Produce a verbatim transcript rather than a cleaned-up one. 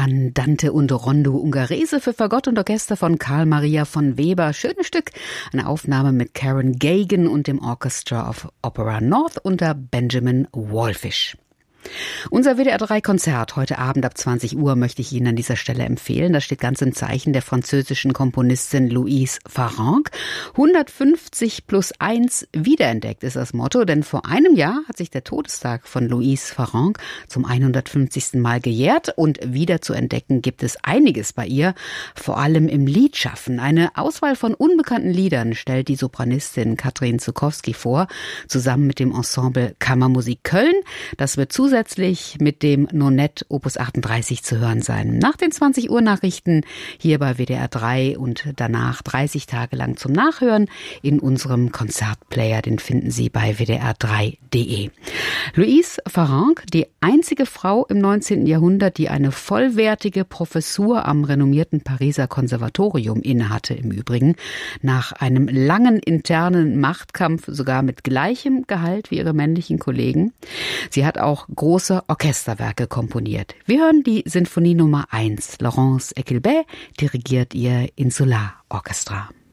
Andante und Rondo Ungherese für Fagott und Orchester von Carl Maria von Weber. Schönes Stück, eine Aufnahme mit Karen Gagan und dem Orchestra of Opera North unter Benjamin Wallfisch. Unser W D R drei Konzert heute Abend ab zwanzig Uhr möchte ich Ihnen an dieser Stelle empfehlen. Das steht ganz im Zeichen der französischen Komponistin Louise Farrenc. hundertfünfzig plus eins wiederentdeckt ist das Motto, denn vor einem Jahr hat sich der Todestag von Louise Farrenc zum hundertfünfzigsten Mal gejährt und wieder zu entdecken gibt es einiges bei ihr, vor allem im Liedschaffen. Eine Auswahl von unbekannten Liedern stellt die Sopranistin Katrin Zuckowski vor, zusammen mit dem Ensemble Kammermusik Köln. Das wird zusätzlich Zusätzlich mit dem Nonett Opus achtunddreißig zu hören sein. Nach den zwanzig Uhr Nachrichten hier bei W D R drei und danach dreißig Tage lang zum Nachhören in unserem Konzertplayer. Den finden Sie bei w d r drei punkt d e. Louise Farrenc, die einzige Frau im neunzehnten Jahrhundert, die eine vollwertige Professur am renommierten Pariser Konservatorium innehatte im Übrigen. Nach einem langen internen Machtkampf sogar mit gleichem Gehalt wie ihre männlichen Kollegen. Sie hat auch große Orchesterwerke komponiert. Wir hören die Sinfonie Nummer eins. Laurence Equilbet dirigiert ihr Insular Orchestra.